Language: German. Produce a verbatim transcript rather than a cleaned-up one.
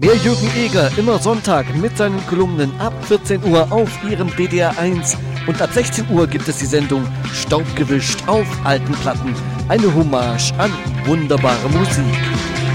Der Jürgen Eger, immer Sonntag mit seinen Kolumnen ab vierzehn Uhr auf Ihrem D D R eins. Und ab sechzehn Uhr gibt es die Sendung Staubgewischt auf alten Platten. Eine Hommage an wunderbare Musik.